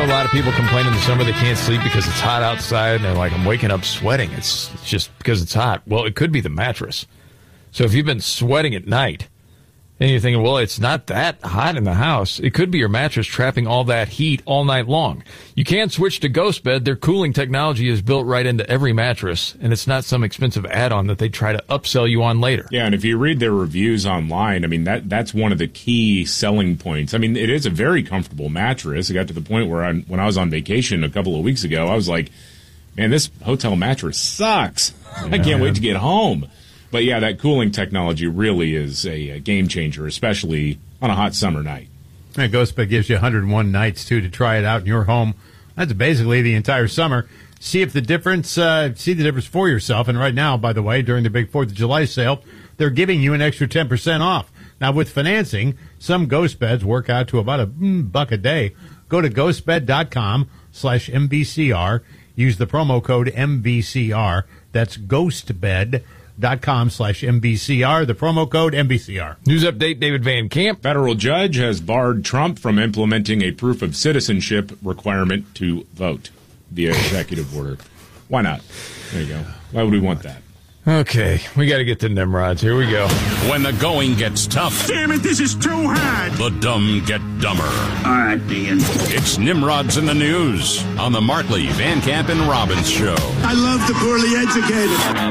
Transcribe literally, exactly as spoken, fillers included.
know a lot of people complain in the summer they can't sleep because it's hot outside, and they're like, I'm waking up sweating. It's, it's just because it's hot. Well, it could be the mattress. So if you've been sweating at night, and you're thinking, well, it's not that hot in the house, it could be your mattress trapping all that heat all night long. You can switch to Ghost Bed. Their cooling technology is built right into every mattress, and it's not some expensive add-on that they try to upsell you on later. Yeah, and if you read their reviews online, I mean, that that's one of the key selling points. I mean, it is a very comfortable mattress. It got to the point where I, when I was on vacation a couple of weeks ago, I was like, man, this hotel mattress sucks. Yeah, I can't wait to get home. But, yeah, that cooling technology really is a, a game changer, especially on a hot summer night. And GhostBed gives you one hundred one nights, too, to try it out in your home. That's basically the entire summer. See if the difference, uh, see the difference for yourself. And right now, by the way, during the big fourth of July sale, they're giving you an extra ten percent off. Now, with financing, some Ghost Beds work out to about a mm, buck a day. Go to ghostbed.com slash MVCR. Use the promo code M V C R. That's ghostbed. Dot com slash M B C R, the promo code M B C R. News update, David Van Camp. Federal judge has barred Trump from implementing a proof of citizenship requirement to vote via executive order. Why not? There you go. Why would we want that? Okay, we got to get to Nimrods. Here we go. When the going gets tough. Damn it, this is too hard. The dumb get dumber. All right, Dean. It's Nimrods in the News on the Martley, Van Camp, and Robbins Show. I love the poorly educated.